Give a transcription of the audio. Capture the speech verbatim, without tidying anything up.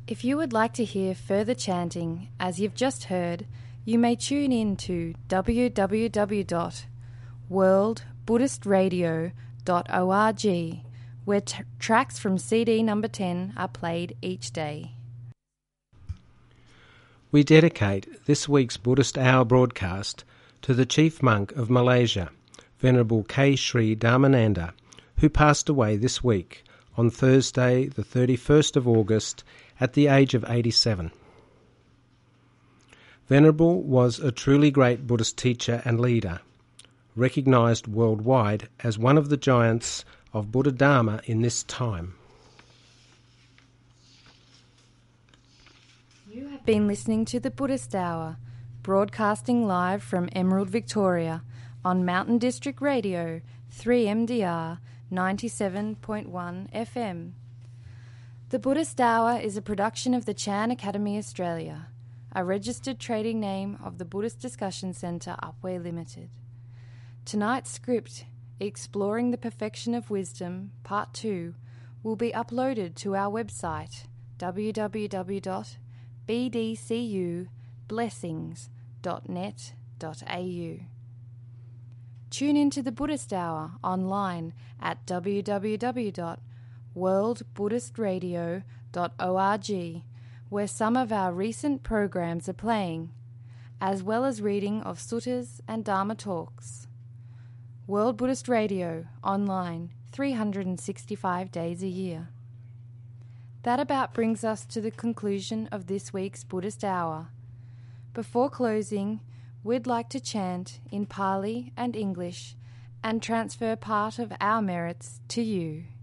If you would like to hear further chanting, as you've just heard, you may tune in to w w w dot world buddhist radio dot org, where t- tracks from C D number ten are played each day. We dedicate this week's Buddhist Hour broadcast to the Chief Monk of Malaysia, Venerable K. Sri Dharmananda, who passed away this week on Thursday the thirty-first of August at the age of eighty-seven. Venerable was a truly great Buddhist teacher and leader, recognised worldwide as one of the giants of Buddha Dharma in this time. You have been listening to the Buddhist Hour, broadcasting live from Emerald, Victoria, on Mountain District Radio, three M D R, ninety-seven point one F M. The Buddhist Hour is a production of the Chan Academy Australia, a registered trading name of the Buddhist Discussion Centre Upwey Limited. Tonight's script, Exploring the Perfection of Wisdom, Part two, will be uploaded to our website, w w w dot b d c u blessings dot net dot a u. Tune into the Buddhist Hour online at w w w dot world buddhist radio dot org, where some of our recent programs are playing, as well as reading of suttas and Dharma talks. World Buddhist Radio, online, three hundred sixty-five days a year. That about brings us to the conclusion of this week's Buddhist Hour. Before closing, we'd like to chant in Pali and English and transfer part of our merits to you.